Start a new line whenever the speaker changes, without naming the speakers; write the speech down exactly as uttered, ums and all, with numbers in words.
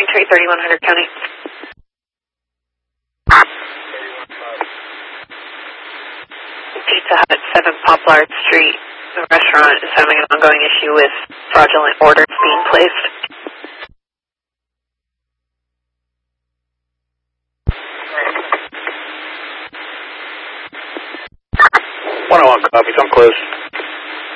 Tree, thirty-one hundred County. Pizza Hut, seven Poplar Street. The restaurant is having an ongoing issue with fraudulent orders being placed.
one oh one copies, I'm close.